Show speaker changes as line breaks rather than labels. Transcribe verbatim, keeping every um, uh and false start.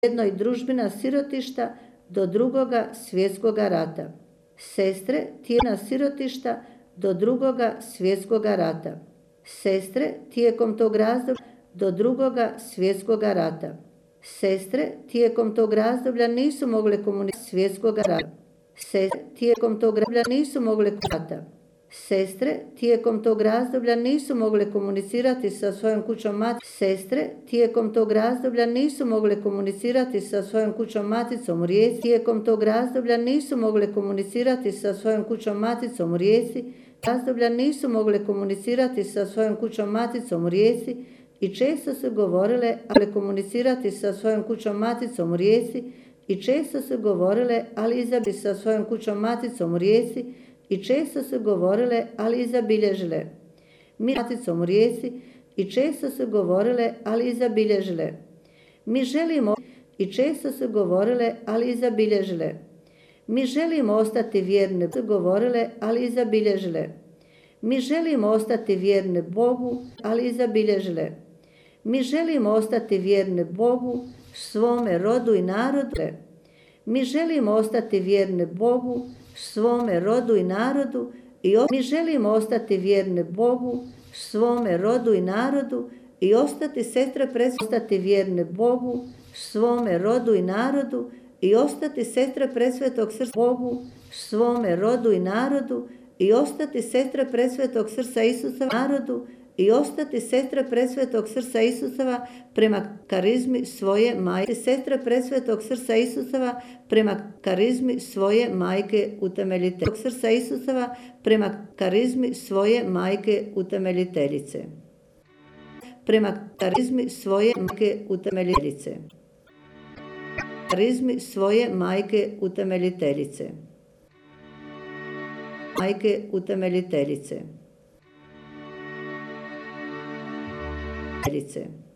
jednoj družbina sirotišta do drugoga svjetskoga rata. Sestre tijekom sirotišta do drugoga svjetskoga rata. Sestre tijekom tog razdoblja do drugoga svjetskoga rata. Sestre tijekom tog razdoblja nisu mogle komunicirati svjetskoga rata. Sestre tijekom tog razdoblja nisu mogle rata. Sestre tijekom tog razdoblja nisu mogle komunicirati sa svojom kućom maticom. Sestre tijekom tog razdoblja nisu mogle komunicirati sa svojom kućom maticom u Rijeci. Tijekom tog razdoblja nisu mogle komunicirati sa svojom kućom maticom u Rijeci. Razdoblja nisu mogle komunicirati sa svojom kućom maticom u Rijeci i često su govorile, ali komunicirati sa svojom kućom maticom u Rijeci i često su govorile, ali izabili sa svojom kućom maticom u Rijeci i često su govorile, ali i zabilježile. Mi maticom u Rijeci i često su govorile, ali i zabilježile. Mi želimo i često su govorile, ali i zabilježile. Mi želimo ostati vjerne, su govorile, ali i zabilježile. Mi želimo ostati vjerne Bogu, ali i zabilježile. Mi želimo ostati vjerne Bogu, svome rodu i narodu. Mi želimo ostati vjerne Bogu, svome rodu i narodu i o... mi želimo ostati vjerne Bogu, svome rodu i narodu i ostati sestre presvetog vjerne Bogu, svome rodu i narodu i ostati sestre presvetog srca Bogu, svome rodu i narodu i ostati sestre presvetog srca Isusova narodu i ostati sestre presvetog srca Isusova prema karizmi svoje majke. Sestre presvetog srca Isusova prema karizmi svoje majke utemeljiteljice. Srca Isusova prema karizmi svoje majke utemeljiteljice. Prema karizmi svoje majke utemeljiteljice. Karizmi svoje majke utemeljiteljice. Majke utemeljiteljice.